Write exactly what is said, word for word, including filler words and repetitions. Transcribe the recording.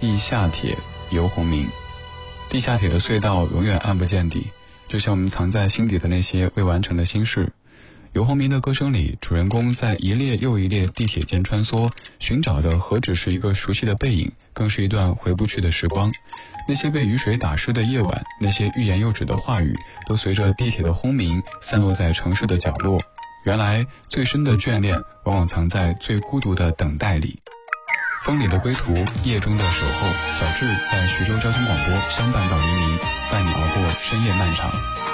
地下铁游鸿明。地下铁的隧道永远暗不见底，就像我们藏在心底的那些未完成的心事。游鸿明的歌声里，主人公在一列又一列地铁间穿梭，寻找的何止是一个熟悉的背影，更是一段回不去的时光。那些被雨水打湿的夜晚，那些欲言又止的话语，都随着地铁的轰鸣散落在城市的角落。原来最深的眷恋往往藏在最孤独的等待里。风里的归途，夜中的守候，小智在徐州交通广播相伴到黎明，伴你熬过深夜漫长。